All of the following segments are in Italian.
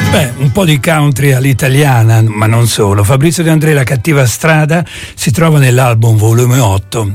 Beh, un po' di country all'italiana, ma non solo. Fabrizio De André, La cattiva strada, si trova nell'album volume 8,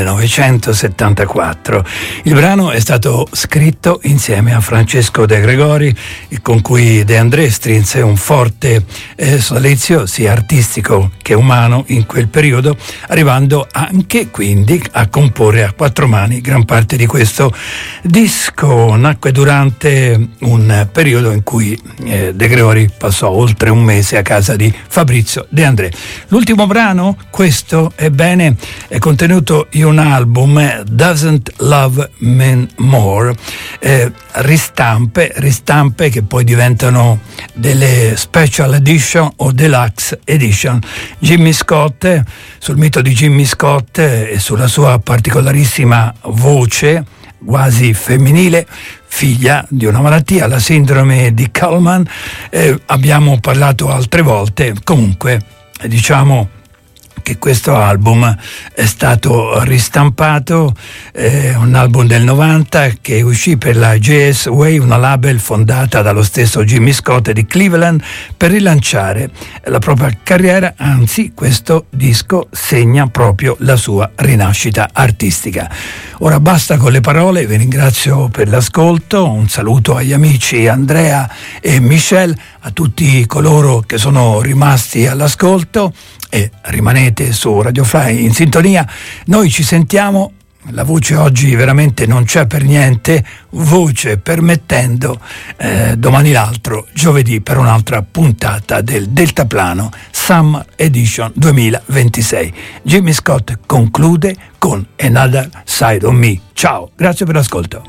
1974. Il brano è stato scritto insieme a Francesco De Gregori, con cui De André strinse un forte sodalizio sia artistico che umano in quel periodo, arrivando anche quindi a comporre a quattro mani gran parte di questo disco. Nacque durante un periodo in cui De Gregori passò oltre un mese a casa di Fabrizio De André. L'ultimo brano, questo, ebbene, è contenuto in un album, Doesn't Love Mean More, ristampe che poi diventano delle special edition o deluxe edition. Jimmy Scott, sul mito di Jimmy Scott e sulla sua particolarissima voce quasi femminile, figlia di una malattia, la sindrome di Kallman, abbiamo parlato altre volte. Comunque diciamo che questo album è stato ristampato, un album del 90 che uscì per la JS Way, una label fondata dallo stesso Jimmy Scott di Cleveland per rilanciare la propria carriera. Anzi, questo disco segna proprio la sua rinascita artistica. Ora basta con le parole, vi ringrazio per l'ascolto, un saluto agli amici Andrea e Michelle, a tutti coloro che sono rimasti all'ascolto, e rimanete su Radio Fly in sintonia. Noi ci sentiamo, la voce oggi veramente non c'è per niente, voce permettendo, domani l'altro, giovedì, per un'altra puntata del Deltaplano Summer Edition 2026. Jimmy Scott conclude con Another Side of Me. Ciao, grazie per l'ascolto.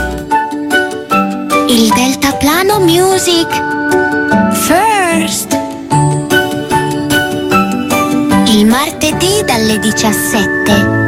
Il Deltaplano Music First. Il martedì dalle 17